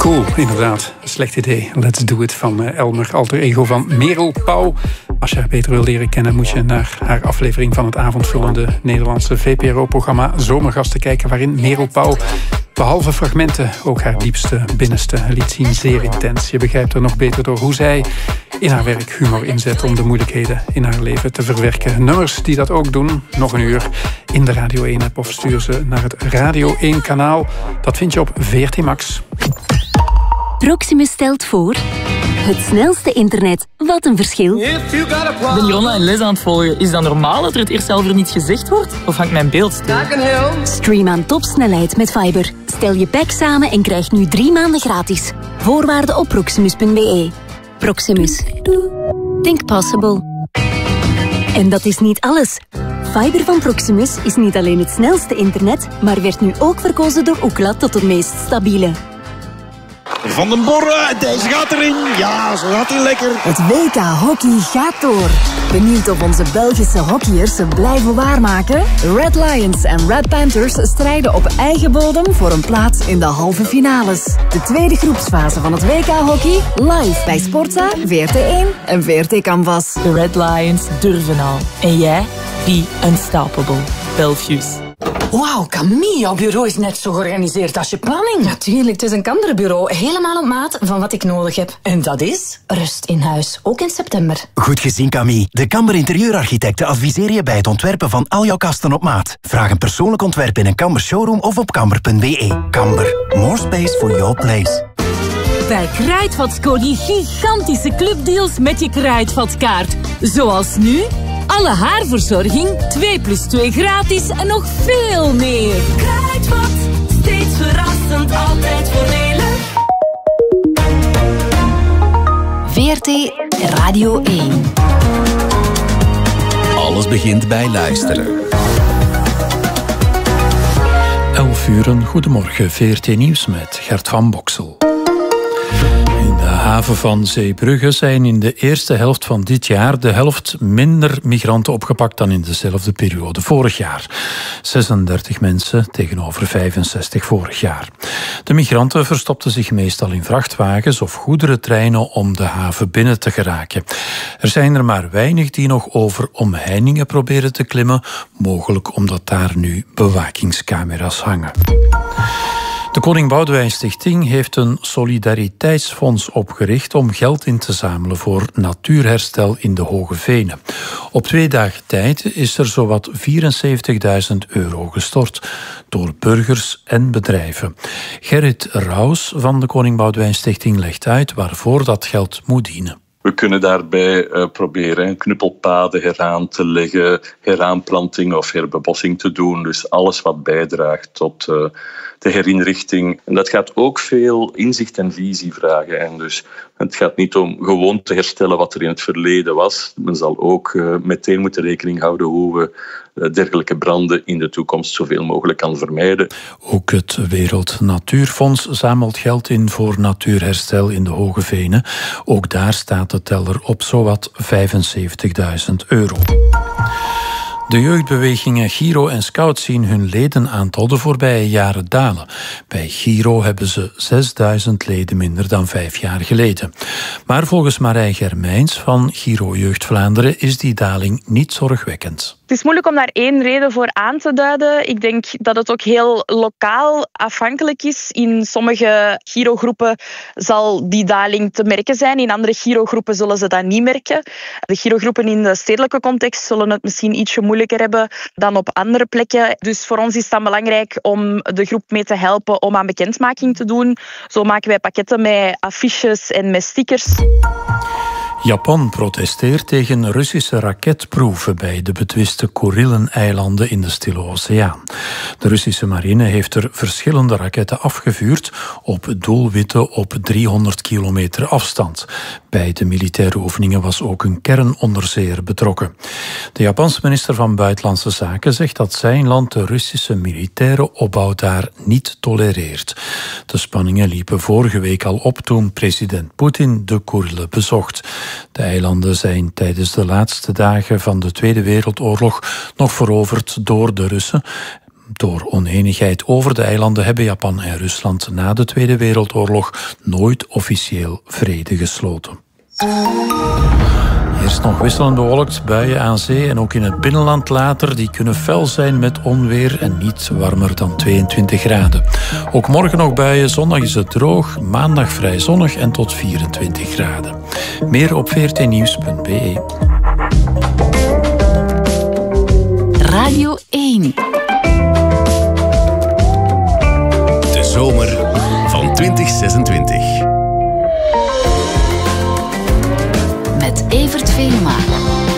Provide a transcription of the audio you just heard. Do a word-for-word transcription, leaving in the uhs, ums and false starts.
Cool, inderdaad. Slecht idee. Let's do it van Elmer, alter ego van Merel Pauw. Als je haar beter wil leren kennen, moet je naar haar aflevering van het avondvullende Nederlandse V P R O-programma Zomergasten kijken, waarin Merel Pauw behalve fragmenten ook haar diepste binnenste liet zien. Zeer intens. Je begrijpt er nog beter door hoe zij in haar werk humor inzet om de moeilijkheden in haar leven te verwerken. Nummers die dat ook doen, nog een uur in de Radio één-app of stuur ze naar het Radio één-kanaal. Dat vind je op V R T Max. Proximus stelt voor... Het snelste internet. Wat een verschil. Ben je online les aan het volgen? Is dat normaal dat er het eerst zelf er niet gezegd wordt? Of hangt mijn beeld stil? Stream aan topsnelheid met Fiber. Stel je pack samen en krijg nu drie maanden gratis. Voorwaarden op proximus punt b e. Proximus. Think possible. En dat is niet alles. Fiber van Proximus is niet alleen het snelste internet, maar werd nu ook verkozen door Ookla tot het meest stabiele. Van den Borre, deze gaat erin. Ja, zo gaat hij lekker. Het W K Hockey gaat door. Benieuwd of onze Belgische hockeyers ze blijven waarmaken? Red Lions en Red Panthers strijden op eigen bodem voor een plaats in de halve finales. De tweede groepsfase van het W K Hockey, live bij Sportza, V R T één en V R T Canvas. De Red Lions durven al. En jij? Be unstoppable. Belfius. Wauw, Camille, jouw bureau is net zo georganiseerd als je planning. Natuurlijk, het is een Kamberbureau. Helemaal op maat van wat ik nodig heb. En dat is? Rust in huis, ook in september. Goed gezien, Camille. De Kamber interieurarchitecten adviseren je bij het ontwerpen van al jouw kasten op maat. Vraag een persoonlijk ontwerp in een Kamber showroom of op kamber punt b e. Kamber, more space for your place. Bij Kruidvat scoor je gigantische clubdeals met je Kruidvatkaart. Zoals nu... Alle haarverzorging, twee plus twee gratis en nog veel meer. Kruidvat, steeds verrassend, altijd voordelig. V R T Radio één. Alles begint bij luisteren. elf uur, een goedemorgen. V R T Nieuws met Gert van Boksel. In de haven van Zeebrugge zijn in de eerste helft van dit jaar de helft minder migranten opgepakt dan in dezelfde periode vorig jaar. zesendertig mensen tegenover vijfenzestig vorig jaar. De migranten verstopten zich meestal in vrachtwagens of goederentreinen om de haven binnen te geraken. Er zijn er maar weinig die nog over omheiningen proberen te klimmen, mogelijk omdat daar nu bewakingscamera's hangen. De Koning Boudewijn Stichting heeft een solidariteitsfonds opgericht om geld in te zamelen voor natuurherstel in de Hoge Venen. Op twee dagen tijd is er zowat vierenzeventigduizend euro gestort door burgers en bedrijven. Gerrit Raus van de Koning Boudewijn Stichting legt uit waarvoor dat geld moet dienen. We kunnen daarbij uh, proberen knuppelpaden heraan te leggen, heraanplanting of herbebossing te doen. Dus alles wat bijdraagt tot uh, de herinrichting. En dat gaat ook veel inzicht en visie vragen. En dus het gaat niet om gewoon te herstellen wat er in het verleden was. Men zal ook uh, meteen moeten rekening houden hoe we uh, dergelijke branden in de toekomst zoveel mogelijk kan vermijden. Ook het Wereld Natuurfonds zamelt geld in voor natuurherstel in de Hoge Venen. Ook daar staat de teller op zowat vijfenzeventigduizend euro. De jeugdbewegingen Giro en Scout zien hun ledenaantal de voorbije jaren dalen. Bij Giro hebben ze zesduizend leden minder dan vijf jaar geleden. Maar volgens Marij Germijns van Giro Jeugd Vlaanderen is die daling niet zorgwekkend. Het is moeilijk om daar één reden voor aan te duiden. Ik denk dat het ook heel lokaal afhankelijk is. In sommige Giro-groepen zal die daling te merken zijn. In andere Giro-groepen zullen ze dat niet merken. De Giro-groepen in de stedelijke context zullen het misschien ietsje moeilijker hebben dan op andere plekken. Dus voor ons is het dan belangrijk om de groep mee te helpen om aan bekendmaking te doen. Zo maken wij pakketten met affiches en met stickers. Japan protesteert tegen Russische raketproeven bij de betwiste Kurillen-eilanden in de Stille Oceaan. De Russische marine heeft er verschillende raketten afgevuurd op doelwitten op driehonderd kilometer afstand. Bij de militaire oefeningen was ook een kernonderzeeër betrokken. De Japanse minister van Buitenlandse Zaken zegt dat zijn land de Russische militaire opbouw daar niet tolereert. De spanningen liepen vorige week al op toen president Poetin de Kurillen bezocht. De eilanden zijn tijdens de laatste dagen van de Tweede Wereldoorlog nog veroverd door de Russen. Door onenigheid over de eilanden hebben Japan en Rusland na de Tweede Wereldoorlog nooit officieel vrede gesloten. Eerst nog wisselend bewolkt, buien aan zee en ook in het binnenland later. Die kunnen fel zijn met onweer en niet warmer dan tweeëntwintig graden. Ook morgen nog buien, zondag is het droog, maandag vrij zonnig en tot vierentwintig graden. Meer op v r t nieuws punt b e. Radio één.